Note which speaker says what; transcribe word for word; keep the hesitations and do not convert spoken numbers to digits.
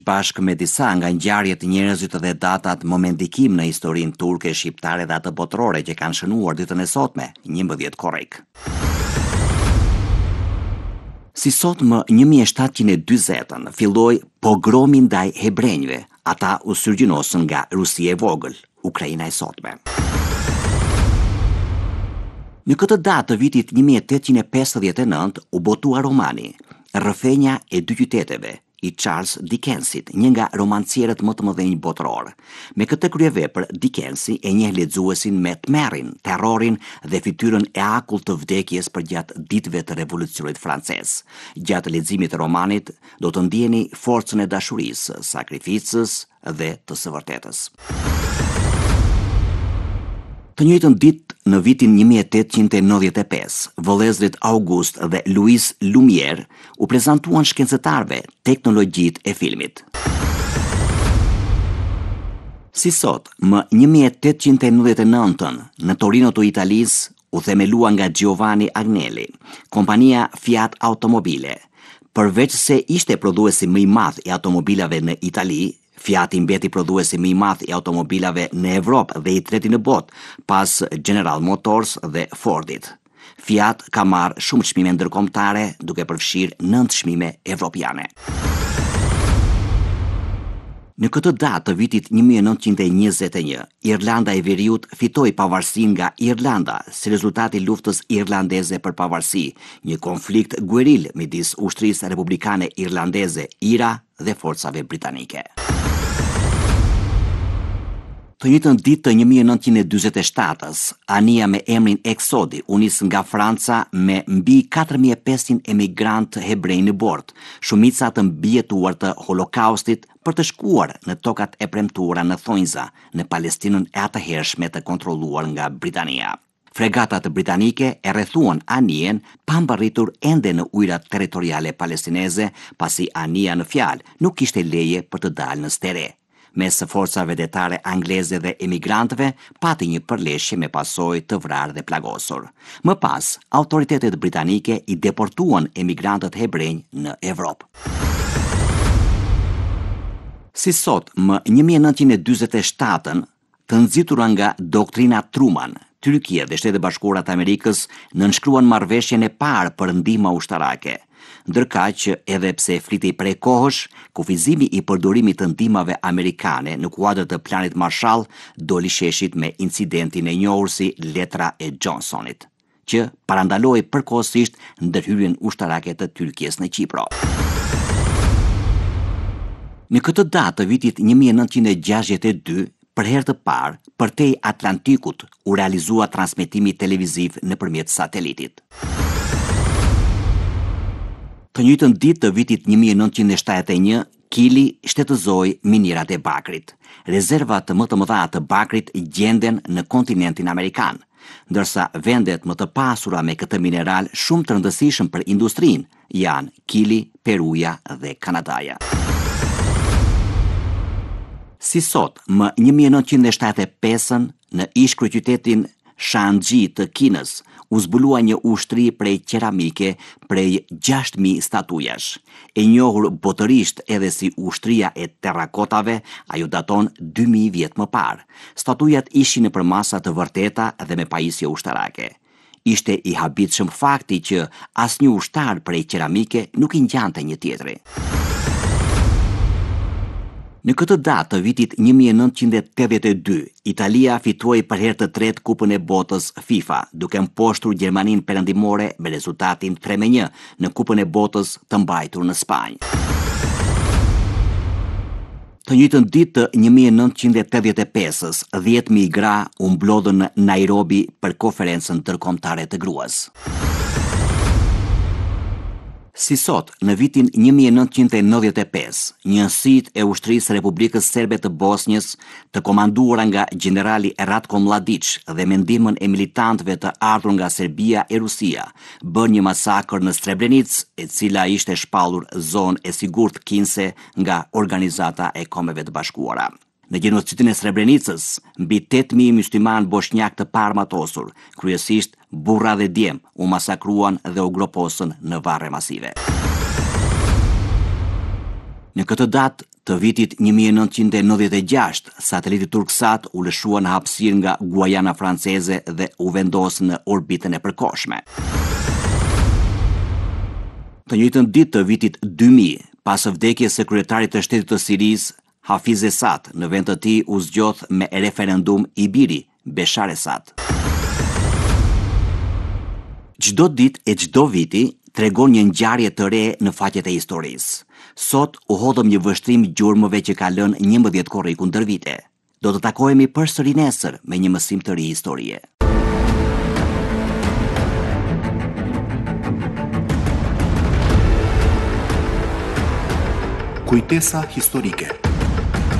Speaker 1: Bashkë me disa nga ngjarjet, njerëzit dhe datat më me ndikim në historinë turke, shqiptare dhe atë botërore që kanë shënuar ditën e sotme, njëmbëdhjetë korrik. Si sot më një mijë e shtatëqind e dyzet filloi pogromi ndaj hebrejve, ata u syrgjënosën nga Rusia e vogël, Ukraina e sotme. Në këtë datë të vitit një mijë e tetëqind e pesëdhjetë e nëntë u botua romani Rrëfenja e dy qyteteve i Charles Dickensit, një nga romancierët më të mëdhenj botëror. Me këtë kryevepër, Dickensi e njeh lexuesin me tmerrin, terrorin dhe fytyrën e akullt të vdekjes përgjatë ditëve të revolucionit francez. Gjatë leximit të romanit, do të ndjeni forcën e dashurisë, sakrificës dhe të së vërtetës. Të njëjtën ditë në vitin një mijë e tetëqind e nëntëdhjetë e pesë, vëllezërit August dhe Louis Lumière u prezantuan shkencetarëve teknologjitë e filmit. Si sot, më një mijë e tetëqind e nëntëdhjetë e nëntën, në Torino të Italisë, u themelua nga Giovanni Agnelli, kompania Fiat Automobile. Përveç se ishte prodhuesi më i madh i automobilave në Itali, Fiat mbeti prodhuesi më i madh i automobilave në Evropë dhe i treti në botë, pas General Motors dhe Fordit. Fiat ka marrë shumë çmime ndërkombëtare, duke përfshirë nëntë çmime evropiane. Në këtë datë të vitit një mijë e nëntëqind e njëzet e një, Irlanda e Veriut fitoi pavarësinë nga Irlanda si rezultati i luftës irlandeze për pavarësi, një konflikt gueril midis ushtrisë republikane irlandeze I R A dhe forcave britanike. Të njëjtën ditë të një mijë e nëntëqind e dyzet e shtatës, anija me emrin Eksodi u nis nga Franca me mbi katër mijë e pesëqind emigrantë hebrej në bord, shumica të mbijetuar të Holokaustit, për të shkuar në tokat e premtuara në thonjza, në Palestinën e atëhershme të kontrolluar nga Britania. Fregatat britanike e rrethuan anijen pa mbarritur ende në ujërat territoriale palestineze, pasi anija në fjalë nuk kishte leje për të dalë në stere. Mes forcave detare angleze dhe emigrantëve pati një përleshje me pasojë të vrarë dhe plagosur. Më pas, autoritetet britanike i deportuan emigrantët hebrenj në Evropë. Si sot, më një mijë e nëntëqind e dyzet e shtatën, të nxitura nga doktrina Truman, Turqia dhe Shtetet Bashkuara të Amerikës nënshkruan marrëveshjen e parë për ndihmë ushtarake. Ndërkaq, edhe pse flitej prej kohësh, kufizimi i përdorimit të ndihmave amerikane në kuadër të planit Marshall doli sheshit me incidentin e njohur si letra e Johnsonit, që parandaloi përkohësisht ndërhyrjen ushtarake të Turqisë në Kipro. Në këtë datë të vitit një mijë e nëntëqind e gjashtëdhjetë e dy, për herë të parë, përtej Atlantikut u realizua transmetimi televiziv nëpërmjet satelitit. Të njëjtën ditë të vitit një mijë e nëntëqind e shtatëdhjetë e një, Kili shtetëzoi minirat e bakrit. Rezervat më të mëdha të bakrit gjenden në kontinentin amerikan, ndërsa vendet më të pasura me këtë mineral shumë të rëndësishëm për industrinë janë Kili, Peruja dhe Kanadaja. Si sot, më një mijë e nëntëqind e shtatëdhjetë e pesën, në ish kryeqytetin Shanxi të Kinës, u zbulua një ushtri prej qeramike prej gjashtë mijë statujash. E njohur botërisht edhe si ushtria e terrakotave, ajo daton dy mijë vjet më parë. Statujat ishin nëpër masa të vërteta dhe me pajisje ushtarake. Ishte i habitshëm fakti që asnjë ushtar prej qeramike nuk i ngjante një tjetri. Në këtë datë të vitit një mijë e nëntëqind e tetëdhjetë e dy, Italia fituoi për herë të tretë Kupën e Botës FIFA, duke mposhtur Gjermaninë Perëndimore me rezultatin tre me një në Kupën e Botës të mbajtur në Spanjë. Të njëjtën ditë të një mijë e nëntëqind e tetëdhjetë e pesës, dhjetë mijë gra u mblodhën në Nairobi për konferencën ndërkombëtare të gruas. Si sot, në vitin një mijë e nëntëqind e nëntëdhjetë e pesë, njësitë e ushtrisë Republikës Serbe të Bosnjës, të komanduara nga generali Ratko Mladić dhe me ndihmën e militantëve të ardhur nga Serbia e Rusia, bën një masakër në Srebrenicë, e cila ishte shpallur zonë e sigurt kinse nga Organizata e Kombeve të Bashkuara. Në gjenocidin e Srebrenicës, mbi tetë mijë mysliman bosnjak të paarmatosur, kryesisht burra dhe djem, u masakruan dhe u groposën në varre masive. Në këtë datë të vitit një mijë e nëntëqind e nëntëdhjetë e gjashtë, sateliti Turksat u lëshua në hapësirë nga Guajana franceze dhe u vendos në orbitën e përkohshme. Të njëjtën ditë të vitit dy mijë, pas vdekjes së kryetarit të shtetit të Sirisë, Hafiz Esad, në vend të tij u zgjodh me referendum i biri, Beshar Esad. Çdo ditë e çdo viti tregon një ngjarje të re në faqet e historisë. Sot u hodhëm një vështrim gjurmëve që ka lënë njëmbëdhjetë korriku ndër vite. Do të takohemi përsëri nesër me një mësim të ri historie.
Speaker 2: Kujtesa historike.